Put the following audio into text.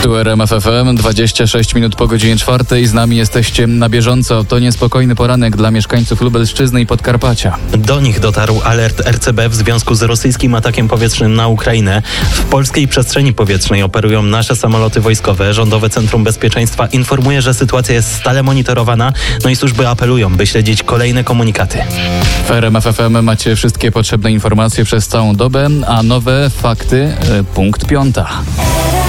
Tu RMF FM, 26 minut po godzinie 4. Z nami jesteście na bieżąco. To niespokojny poranek dla mieszkańców Lubelszczyzny i Podkarpacia. Do nich dotarł alert RCB w związku z rosyjskim atakiem powietrznym na Ukrainę. W polskiej przestrzeni powietrznej operują nasze samoloty wojskowe. Rządowe Centrum Bezpieczeństwa informuje, że sytuacja jest stale monitorowana, no i służby apelują, by śledzić kolejne komunikaty. W RMF FM macie wszystkie potrzebne informacje przez całą dobę, a nowe fakty, punkt 5.